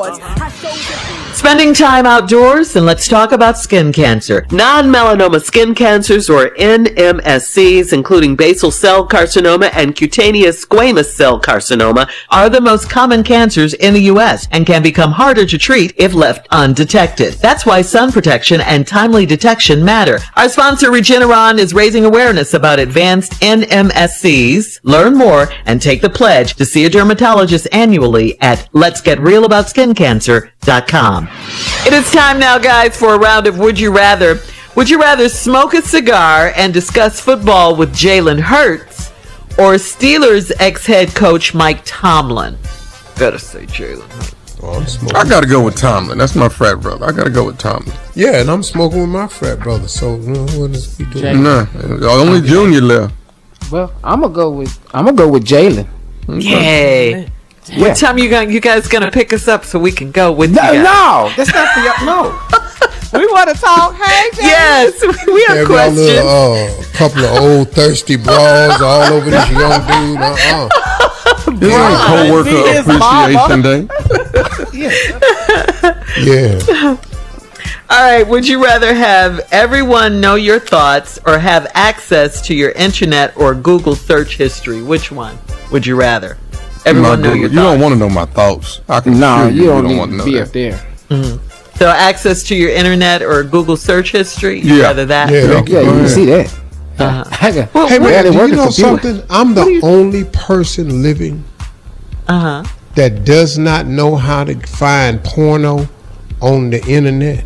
awards. Spending time outdoors, and let's talk about skin cancer. Non-melanoma skin cancers, or NMSCs, including basal cell carcinoma and cutaneous squamous cell carcinoma, are the most common cancers in the U.S. and can become harder to treat if left undetected. That's why sun protection and timely detection matter. Our sponsor, Regeneron, is raising awareness about advanced NMSCs. Learn more and take the pledge to see a dermatologist annually at letsgetrealaboutSkinCancer.com. It is time now, guys, for a round of Would You Rather. Would you rather smoke a cigar and discuss football with Jalen Hurts or Steelers ex-head coach Mike Tomlin? Gotta say Jalen Hurts. I gotta go with Tomlin. That's my frat brother. I gotta go with Tomlin. Yeah, and I'm smoking with my frat brother. So what is he doing? No, only Junior left. Well, I'm gonna go with Jalen. Yay! What time you guys gonna pick us up so we can go with you guys? No, that's not for y'all. No. We want to talk. Hey, Jalen. Yes, we have questions. A couple of old thirsty bras all over this young dude. This is co-worker appreciation day. Yeah. All right, would you rather have everyone know your thoughts or have access to your internet or Google search history? Which one would you rather? Everyone know your thoughts. You don't want to know my thoughts. You don't want to be up there. Mm-hmm. So access to your internet or Google search history? Yeah. Rather that? Yeah, you can see that. Hey, man, do you know something? I'm the only person living that does not know how to find porno on the internet.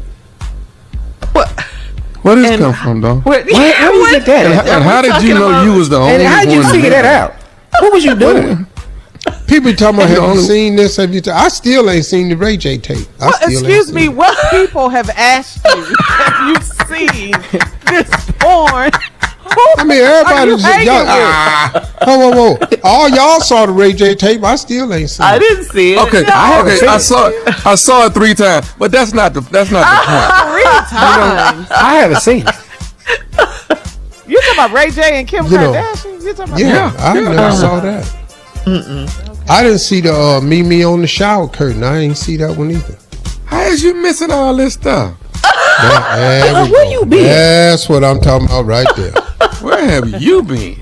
Where did this come from, though? Where did you get that? And how did you know you was the only one? And how did you figure that out? What was you doing? People talking about, have you seen this? I still ain't seen the Ray J tape. Excuse me, what people have asked you? Have you seen this porn? I mean, everybody was whoa. All y'all saw the Ray J tape. I still ain't seen it. I didn't see it. Okay, no. I saw it 3 times, but that's not the point. 3 times. I haven't seen it. You talking about Ray J and Kim Kardashian? You talking about I never saw that. I didn't see the Mimi on the shower curtain. I ain't see that one either. How is you missing all this stuff? Where you been? That's what I'm talking about right there. Where have you been?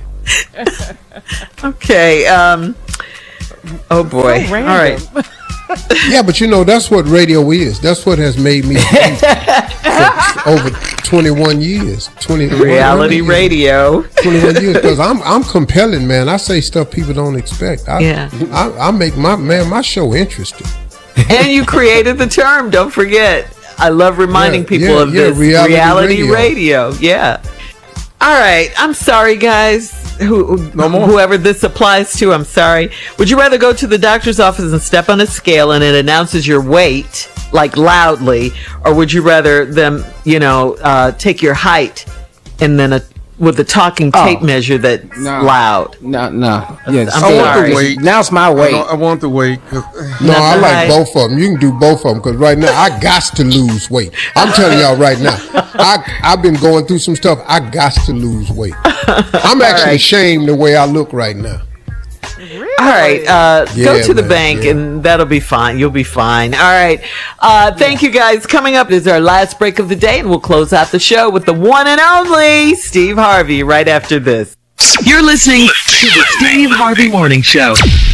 Okay. Oh boy. So all right. Yeah, but that's what radio is. That's what has made me for over 21 years. Reality radio. 21 years, because I'm compelling, man. I say stuff people don't expect. I make my show interesting. And you created the term. Don't forget. I love reminding people of this. Reality radio. Yeah. All right. I'm sorry, guys. Whoever this applies to, I'm sorry. Would you rather go to the doctor's office and step on a scale and it announces your weight, like loudly, or would you rather them, take your height and then with the talking tape measure that's loud? No. Yes. I want the weight. Now it's my weight. I want the weight. No, I like both of them. You can do both of them because right now I got to lose weight. I'm telling y'all right now. I've been going through some stuff. I got to lose weight. I'm actually ashamed the way I look right now. Really? All right, go to the bank and that'll be fine. You'll be fine. All right. Thank you, guys. Coming up is our last break of the day, and we'll close out the show with the one and only Steve Harvey right after this. You're listening to the Steve Harvey Morning Show.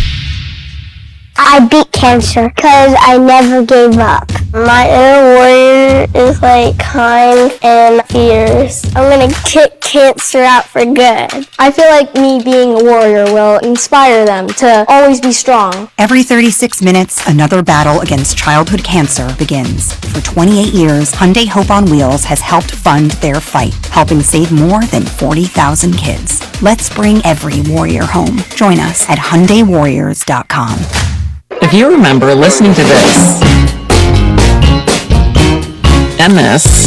I beat cancer because I never gave up. My inner warrior is kind and fierce. I'm going to kick cancer out for good. I feel like me being a warrior will inspire them to always be strong. Every 36 minutes, another battle against childhood cancer begins. For 28 years, Hyundai Hope on Wheels has helped fund their fight, helping save more than 40,000 kids. Let's bring every warrior home. Join us at HyundaiWarriors.com. If you remember listening to this and this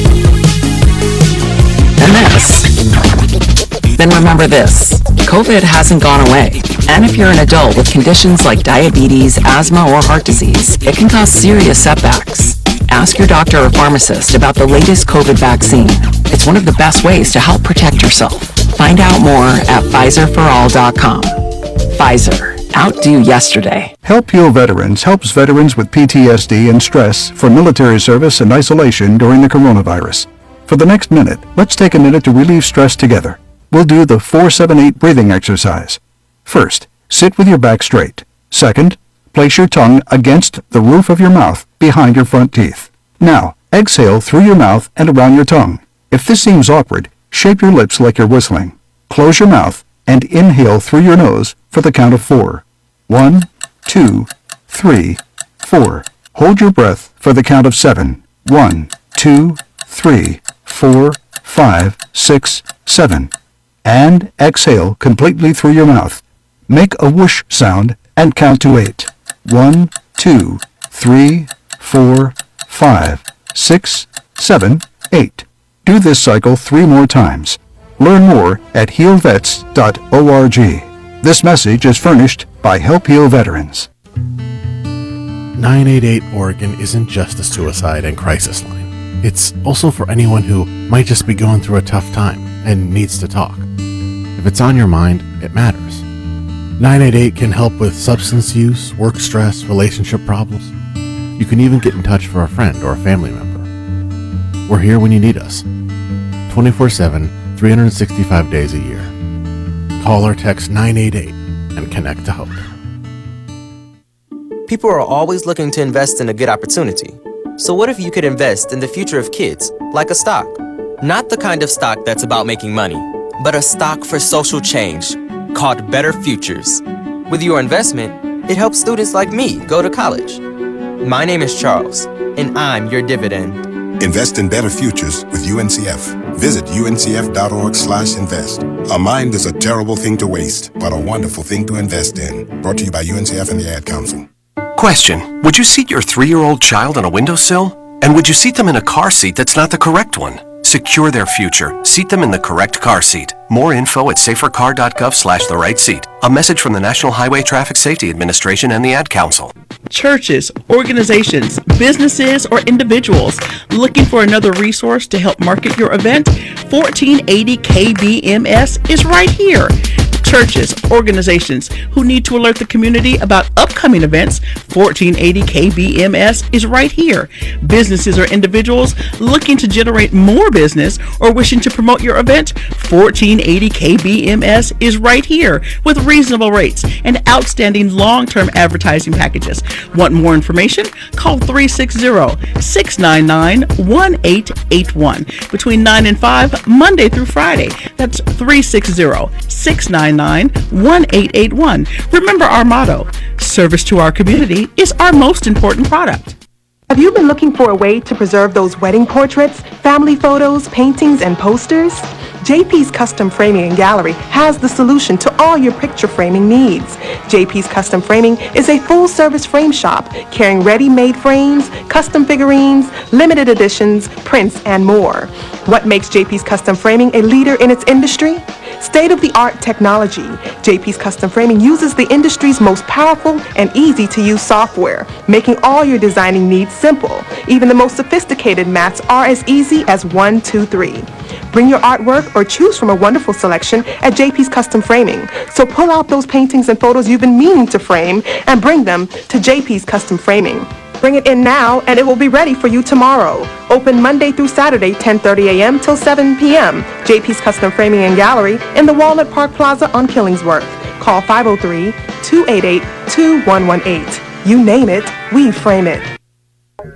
and this, then remember this. COVID hasn't gone away. And if you're an adult with conditions like diabetes, asthma, or heart disease, it can cause serious setbacks. Ask your doctor or pharmacist about the latest COVID vaccine. It's one of the best ways to help protect yourself. Find out more at PfizerForAll.com. Pfizer. outdo yesterday. Help Heal Veterans helps veterans with PTSD and stress from military service and isolation during the coronavirus. For the next minute, let's take a minute to relieve stress together. We'll do the 4-7-8 breathing exercise. First, sit with your back straight. Second, place your tongue against the roof of your mouth behind your front teeth. Now, exhale through your mouth and around your tongue. If this seems awkward, shape your lips like you're whistling. Close your mouth and inhale through your nose for the count of 4. 1, 2, 3, 4. Hold your breath for the count of 7. 1, 2, 3, 4, 5, 6, 7. And exhale completely through your mouth. Make a whoosh sound and count to 8. 1, 2, 3, 4, 5, 6, 7, 8. Do this cycle 3 more times. Learn more at healvets.org. This message is furnished by Help Heal Veterans. 988 Oregon isn't just a suicide and crisis line. It's also for anyone who might just be going through a tough time and needs to talk. If it's on your mind, it matters. 988 can help with substance use, work stress, relationship problems. You can even get in touch for a friend or a family member. We're here when you need us. 24/7, 365 days a year. Call or text 988 and connect to hope. People are always looking to invest in a good opportunity. So what if you could invest in the future of kids, like a stock? Not the kind of stock that's about making money, but a stock for social change called Better Futures. With your investment, it helps students like me go to college. My name is Charles, and I'm your dividend. Invest in better futures with UNCF. Visit uncf.org/invest. A mind is a terrible thing to waste, but a wonderful thing to invest in. Brought to you by UNCF and the Ad Council. Question: would you seat your 3-year-old child on a windowsill? And would you seat them in a car seat that's not the correct one? Secure their future. Seat them in the correct car seat. More info at safercar.gov/the right seat. A message from the National Highway Traffic Safety Administration and the Ad Council. Churches, organizations, businesses, or individuals looking for another resource to help market your event? 1480 KBMS is right here. Churches, organizations who need to alert the community about upcoming events, 1480 KBMS is right here. Businesses or individuals looking to generate more business or wishing to promote your event, 1480 KBMS is right here with reasonable rates and outstanding long-term advertising packages. Want more information? Call 360-699-1881 between 9 and 5, Monday through Friday. That's 360-699-1881. Remember our motto, service to our community is our most important product. Have you been looking for a way to preserve those wedding portraits, family photos, paintings, and posters? JP's Custom Framing and Gallery has the solution to all your picture framing needs. JP's Custom Framing is a full-service frame shop carrying ready-made frames, custom figurines, limited editions, prints, and more. What makes JP's Custom Framing a leader in its industry? State-of-the-art technology. JP's Custom Framing uses the industry's most powerful and easy-to-use software, making all your designing needs simple. Even the most sophisticated mats are as easy as 1, 2, 3. Bring your artwork or choose from a wonderful selection at JP's Custom Framing. So pull out those paintings and photos you've been meaning to frame and bring them to JP's Custom Framing. Bring it in now and it will be ready for you tomorrow. Open Monday through Saturday, 10:30 a.m. till 7 p.m. JP's Custom Framing and Gallery in the Walnut Park Plaza on Killingsworth. Call 503-288-2118. You name it, we frame it.